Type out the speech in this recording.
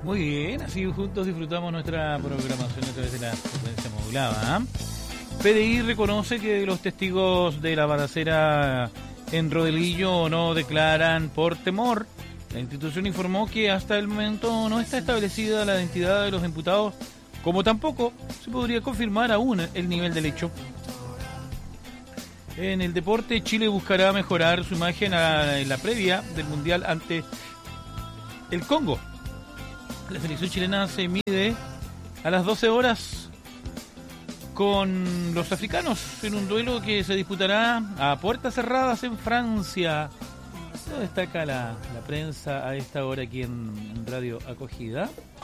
Muy bien, así juntos disfrutamos nuestra programación a través de la frecuencia modulada. PDI reconoce que los testigos de la balacera en Rodelillo no declaran por temor. La institución informó que hasta el momento no está establecida la identidad de los imputados, como tampoco se podría confirmar aún el nivel del hecho. En el deporte, Chile buscará mejorar su imagen en la previa del Mundial ante el Congo. La selección chilena se mide a las 12 horas con los africanos en un duelo que se disputará a puertas cerradas en Francia. Lo destaca la prensa a esta hora aquí en Radio Acogida.